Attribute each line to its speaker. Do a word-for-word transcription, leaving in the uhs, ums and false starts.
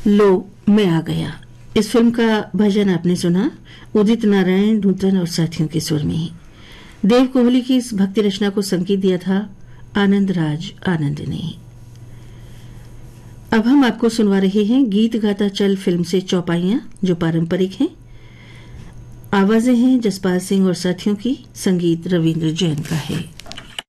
Speaker 1: लो मैं आ गया। इस फिल्म का भजन आपने सुना उदित नारायण नूतन और साथियों के सुर में। देव कोहली की इस भक्ति रचना को संगीत दिया था आनंद राज आनंद ने। अब हम आपको सुनवा रहे हैं गीत गाता चल फिल्म से चौपाइयां जो पारंपरिक हैं। आवाजें हैं जसपाल सिंह और साथियों की, संगीत रविंद्र जैन का है।